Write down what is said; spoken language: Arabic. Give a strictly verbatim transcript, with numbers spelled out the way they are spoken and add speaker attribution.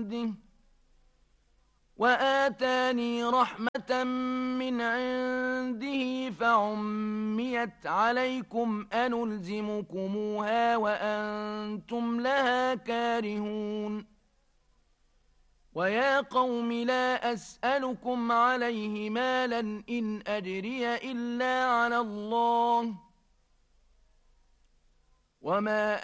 Speaker 1: عنده وآتاني رحمة من عنده فعميت عليكم أنلزمكموها وأنتم لها كارهون ويا قوم لا أسألكم عليه مالا إن أجري إلا على الله وما